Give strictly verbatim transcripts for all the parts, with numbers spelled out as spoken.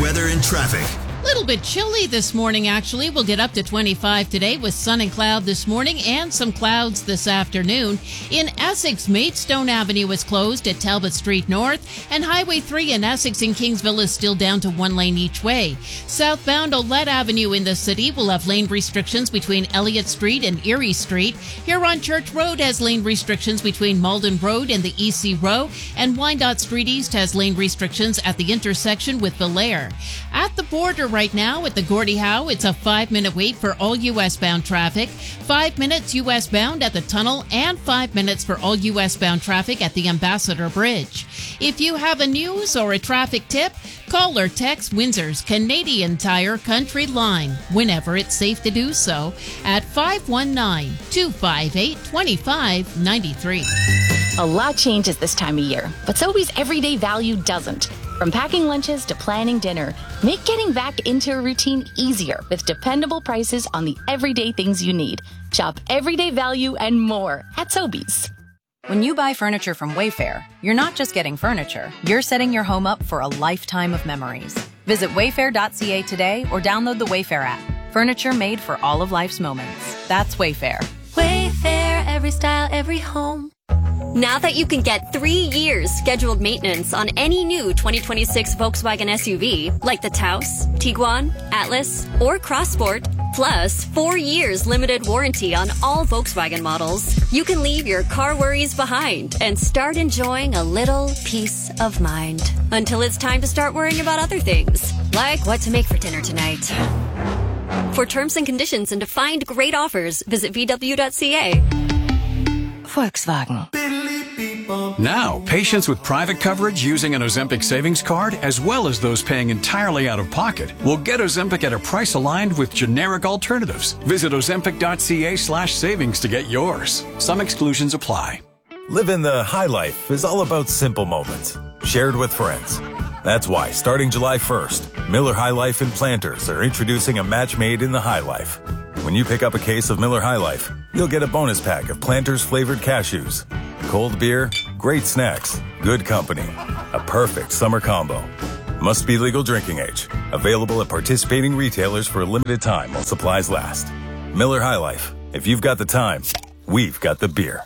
weather and traffic. Little bit chilly this morning, actually. We'll get up to twenty-five today with sun and cloud this morning and some clouds this afternoon. In Essex, Maidstone Avenue is closed at Talbot Street North, and Highway three in Essex and Kingsville is still down to one lane each way. Southbound Olette Avenue in the city will have lane restrictions between Elliott Street and Erie Street. Huron Church Road has lane restrictions between Malden Road and the E C Row, and Wyandotte Street East has lane restrictions at the intersection with Belair. At the border right now at the Gordie Howe, it's a five-minute wait for all U S-bound traffic, five minutes U S-bound at the tunnel, and five minutes for all U S-bound traffic at the Ambassador Bridge. If you have a news or a traffic tip, call or text Windsor's Canadian Tire Country Line, whenever it's safe to do so, at five one nine, two five eight, two five nine three. A lot changes this time of year, but Sobeys everyday value doesn't. From packing lunches to planning dinner, make getting back into a routine easier with dependable prices on the everyday things you need. Shop everyday value and more at Sobeys. When you buy furniture from Wayfair, you're not just getting furniture, you're setting your home up for a lifetime of memories. Visit wayfair dot c a today or download the Wayfair app. Furniture made for all of life's moments. That's Wayfair. Wayfair, every style, every home. Now that you can get three years scheduled maintenance on any new twenty twenty-six Volkswagen S U V, like the Taos, Tiguan, Atlas, or Crossport, plus four years limited warranty on all Volkswagen models, you can leave your car worries behind and start enjoying a little peace of mind. Until it's time to start worrying about other things, like what to make for dinner tonight. For terms and conditions and to find great offers, visit v w dot c a. Volkswagen. Now, patients with private coverage using an Ozempic savings card, as well as those paying entirely out of pocket, will get Ozempic at a price aligned with generic alternatives. Visit ozempic dot c a slash savings to get yours. Some exclusions apply. Living the high life is all about simple moments, shared with friends. That's why, starting July first, Miller High Life and Planters are introducing a match made in the High Life. When you pick up a case of Miller High Life, you'll get a bonus pack of Planters flavored cashews. Cold beer, great snacks, good company. A perfect summer combo. Must be legal drinking age. Available at participating retailers for a limited time while supplies last. Miller High Life. If you've got the time, we've got the beer.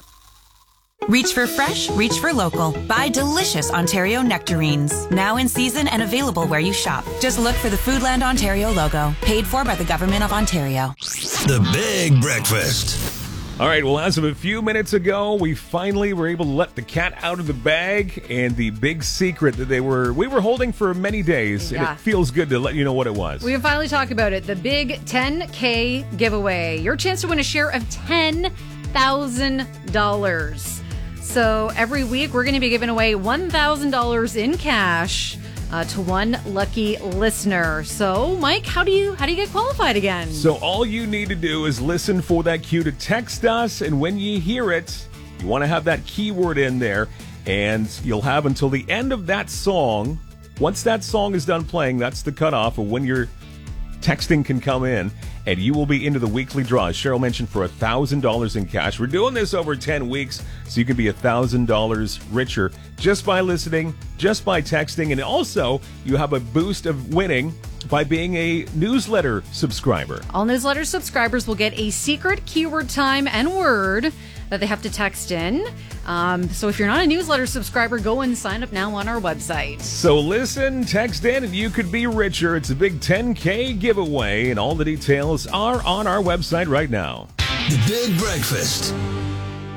Reach for fresh, reach for local. Buy delicious Ontario nectarines. Now in season and available where you shop. Just look for the Foodland Ontario logo. Paid for by the Government of Ontario. The Big Breakfast. All right, well, as of a few minutes ago, we finally were able to let the cat out of the bag, and the big secret that they were we were holding for many days, Yeah. and it feels good to let you know what it was. We can finally talk about it. The big ten K giveaway. Your chance to win a share of ten thousand dollars. So every week, we're going to be giving away one thousand dollars in cash uh, to one lucky listener. So, Mike, how do you how do you get qualified again? So all you need to do is listen for that cue to text us, and when you hear it, you want to have that keyword in there, and you'll have until the end of that song. Once that song is done playing, that's the cutoff of when your texting can come in, and you will be into the weekly draw. As Cheryl mentioned, for one thousand dollars in cash. We're doing this over ten weeks, so you can be one thousand dollars richer just by listening, just by texting, and also you have a boost of winning by being a newsletter subscriber. All newsletter subscribers will get a secret keyword time and word that they have to text in. Um, so if you're not a newsletter subscriber, go and sign up now on our website. So listen, text in, and you could be richer. It's a big ten K giveaway, and all the details are on our website right now. The Big Breakfast.